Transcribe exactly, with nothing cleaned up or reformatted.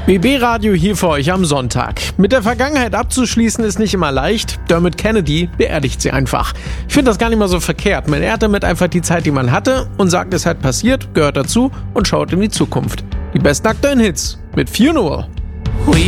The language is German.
B B-Radio hier für euch am Sonntag. Mit der Vergangenheit abzuschließen ist nicht immer leicht. Dermot Kennedy beerdigt sie einfach. Ich finde das gar nicht mal so verkehrt. Man ehrt damit einfach die Zeit, die man hatte und sagt, es hat passiert, gehört dazu und schaut in die Zukunft. Die besten aktuellen Hits mit Funeral.